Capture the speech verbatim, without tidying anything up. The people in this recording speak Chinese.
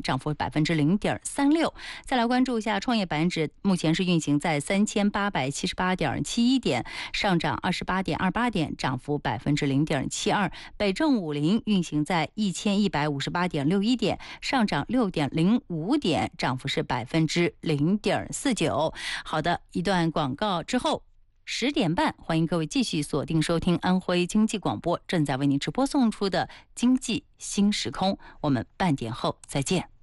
涨幅百分之零点三六。再来关注一下创业板指，目前是运行在三千八百七十八点七一点，上涨二十八点二八点，涨幅百分之零点七二。北证五零运行在一千一百五十八点六一点，上涨六点零五点，涨幅是百分之零点四九。好的，一段广告之后。十点半，欢迎各位继续锁定收听安徽经济广播正在为您直播送出的经济新时空，我们半点后再见。